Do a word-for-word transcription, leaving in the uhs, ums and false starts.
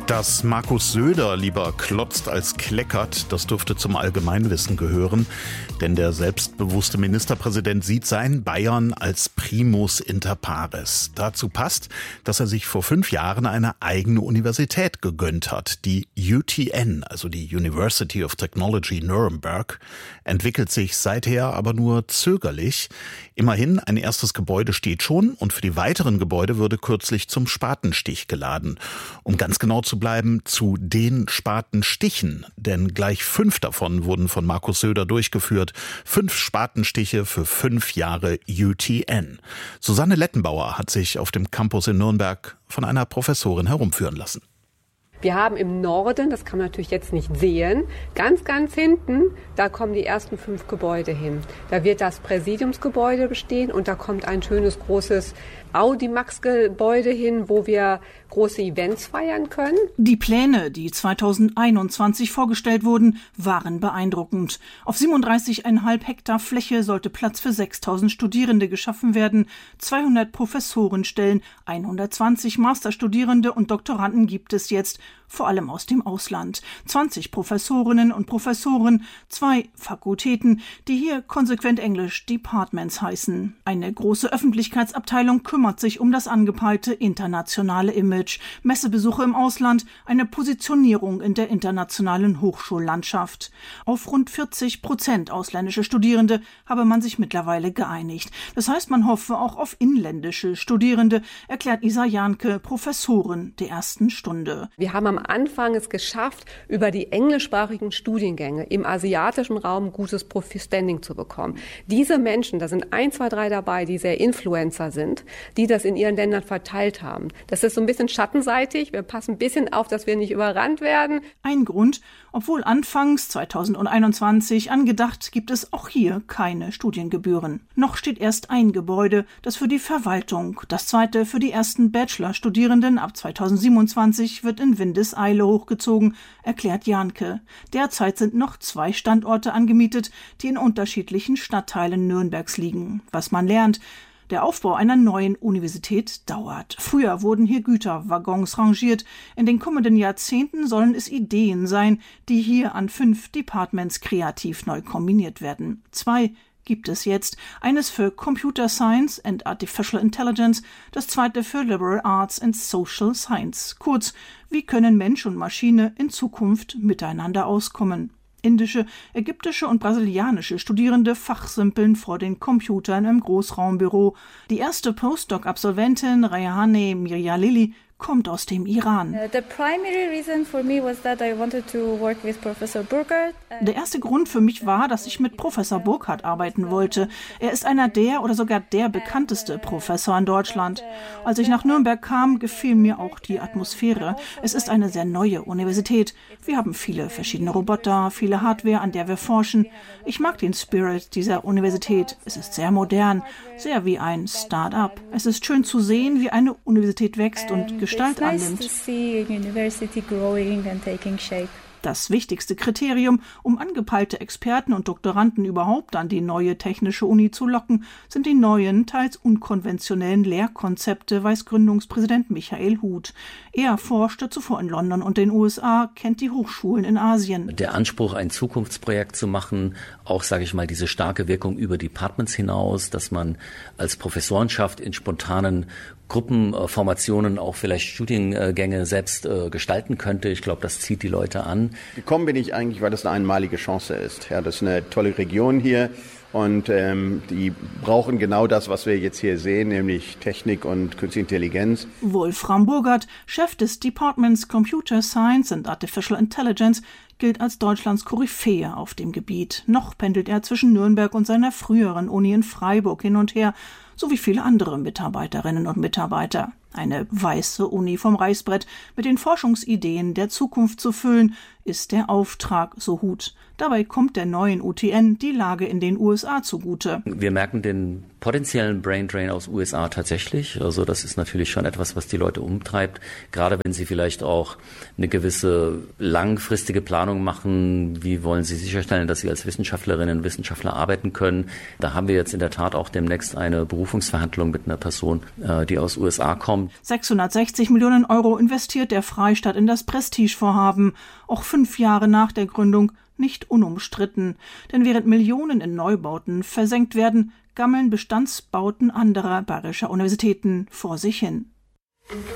Dass Markus Söder lieber klotzt als kleckert, das dürfte zum Allgemeinwissen gehören. Denn der selbstbewusste Ministerpräsident sieht sein Bayern als Primus inter pares. Dazu passt, dass er sich vor fünf Jahren eine eigene Universität gegönnt hat. Die U T N, also die University of Technology Nuremberg, entwickelt sich seither aber nur zögerlich. Immerhin, ein erstes Gebäude steht schon und für die weiteren Gebäude würde kürzlich zum Spatenstich geladen. Um ganz genau zu bleiben, zu den Spatenstichen, denn gleich fünf davon wurden von Markus Söder durchgeführt. Fünf Spatenstiche für fünf Jahre U T N. Susanne Lettenbauer hat sich auf dem Campus in Nürnberg von einer Professorin herumführen lassen. Wir haben im Norden, das kann man natürlich jetzt nicht sehen, ganz, ganz hinten, da kommen die ersten fünf Gebäude hin. Da wird das Präsidiumsgebäude bestehen und da kommt ein schönes, großes Audimax-Gebäude hin, wo wir große Events feiern können. Die Pläne, die zweitausendeinundzwanzig vorgestellt wurden, waren beeindruckend. Auf siebenunddreißig Komma fünf Hektar Fläche sollte Platz für sechstausend Studierende geschaffen werden. zweihundert Professorenstellen, hundertzwanzig Masterstudierende und Doktoranden gibt es jetzt, vor allem aus dem Ausland. zwanzig Professorinnen und Professoren, zwei Fakultäten, die hier konsequent Englisch Departments heißen. Eine große Öffentlichkeitsabteilung kümmert sich um das angepeilte internationale Image, Messebesuche im Ausland, eine Positionierung in der internationalen Hochschullandschaft. Auf rund vierzig Prozent ausländische Studierende habe man sich mittlerweile geeinigt. Das heißt, man hoffe auch auf inländische Studierende, erklärt Isa Jahnke, Professorin der ersten Stunde. Wir haben am Anfang es geschafft, über die englischsprachigen Studiengänge im asiatischen Raum gutes Profi-Standing zu bekommen. Diese Menschen, da sind ein, zwei, drei dabei, die sehr Influencer sind, die das in ihren Ländern verteilt haben. Das ist so ein bisschen schattenseitig. Wir passen ein bisschen auf, dass wir nicht überrannt werden. Ein Grund, obwohl anfangs zweitausendeinundzwanzig angedacht, gibt es auch hier keine Studiengebühren. Noch steht erst ein Gebäude, das für die Verwaltung, das zweite für die ersten Bachelor-Studierenden ab zweitausendsiebenundzwanzig wird in Windeseile hochgezogen, erklärt Jahnke. Derzeit sind noch zwei Standorte angemietet, die in unterschiedlichen Stadtteilen Nürnbergs liegen. Was man lernt: Der Aufbau einer neuen Universität dauert. Früher wurden hier Güterwaggons rangiert. In den kommenden Jahrzehnten sollen es Ideen sein, die hier an fünf Departments kreativ neu kombiniert werden. Zwei gibt es jetzt. Eines für Computer Science and Artificial Intelligence, das zweite für Liberal Arts and Social Science. Kurz, wie können Mensch und Maschine in Zukunft miteinander auskommen? Indische, ägyptische und brasilianische Studierende fachsimpeln vor den Computern im Großraumbüro. Die erste Postdoc-Absolventin Rayhane Miryaleli kommt aus dem Iran. Der erste Grund für mich war, dass ich mit Professor Burkhardt arbeiten wollte. Er ist einer der oder sogar der bekannteste Professor in Deutschland. Als ich nach Nürnberg kam, gefiel mir auch die Atmosphäre. Es ist eine sehr neue Universität. Wir haben viele verschiedene Roboter, viele Hardware, an der wir forschen. Ich mag den Spirit dieser Universität. Es ist sehr modern, sehr wie ein Start-up. Es ist schön zu sehen, wie eine Universität wächst und Gestalt annimmt. Das wichtigste Kriterium, um angepeilte Experten und Doktoranden überhaupt an die neue technische Uni zu locken, sind die neuen, teils unkonventionellen Lehrkonzepte, weiß Gründungspräsident Michael Huth. Er forschte zuvor in London und den U S A, kennt die Hochschulen in Asien. Der Anspruch, ein Zukunftsprojekt zu machen, auch, sage ich mal, diese starke Wirkung über Departments hinaus, dass man als Professorenschaft in spontanen Gruppenformationen auch vielleicht Studiengänge selbst äh, gestalten könnte. Ich glaube, das zieht die Leute an. Gekommen bin ich eigentlich, weil das eine einmalige Chance ist. Ja, das ist eine tolle Region hier und ähm, die brauchen genau das, was wir jetzt hier sehen, nämlich Technik und Künstliche Intelligenz. Wolfram Burgert, Chef des Departments Computer Science and Artificial Intelligence, gilt als Deutschlands Koryphäe auf dem Gebiet. Noch pendelt er zwischen Nürnberg und seiner früheren Uni in Freiburg hin und her, so wie viele andere Mitarbeiterinnen und Mitarbeiter. Eine weiße Uni vom Reißbrett mit den Forschungsideen der Zukunft zu füllen, ist der Auftrag, so Huth. Dabei kommt der neuen U T N die Lage in den U S A zugute. Wir merken den potenziellen Braindrain aus U S A tatsächlich. Also das ist natürlich schon etwas, was die Leute umtreibt. Gerade wenn sie vielleicht auch eine gewisse langfristige Planung machen. Wie wollen sie sicherstellen, dass sie als Wissenschaftlerinnen und Wissenschaftler arbeiten können? Da haben wir jetzt in der Tat auch demnächst eine Berufungsverhandlung mit einer Person, die aus U S A kommt. kommt. sechshundertsechzig Millionen Euro investiert der Freistaat in das Prestigevorhaben, auch fünf Jahre nach der Gründung nicht unumstritten. Denn während Millionen in Neubauten versenkt werden, gammeln Bestandsbauten anderer bayerischer Universitäten vor sich hin.